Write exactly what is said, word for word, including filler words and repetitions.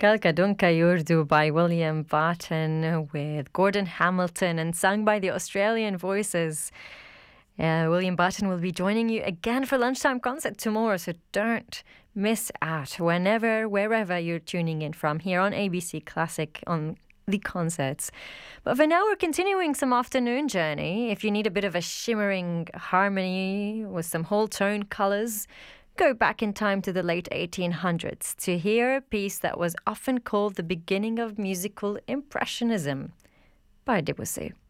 Kalka Dunka Urdu by William Barton with Gordon Hamilton and sung by the Australian Voices. Uh, William Barton will be joining you again for Lunchtime Concert tomorrow, so don't miss out whenever, wherever you're tuning in from here on A B C Classic on the concerts. But for now, we're continuing some afternoon journey. If you need a bit of a shimmering harmony with some whole tone colours, go back in time to the late eighteen hundreds to hear a piece that was often called the beginning of musical impressionism by Debussy.